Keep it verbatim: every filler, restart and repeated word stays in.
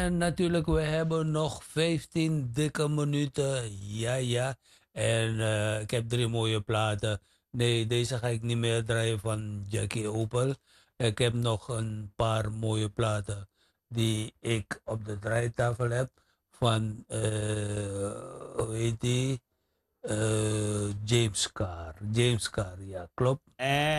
En natuurlijk, we hebben nog vijftien dikke minuten. Ja, ja. En eh, ik heb drie mooie platen. Nee, deze ga ik niet meer draaien van Jackie Opel. Ik heb nog een paar mooie platen die ik op de draaitafel heb. Van, eh hoe heet die? Eh, James Carr. James Carr, ja, klopt. En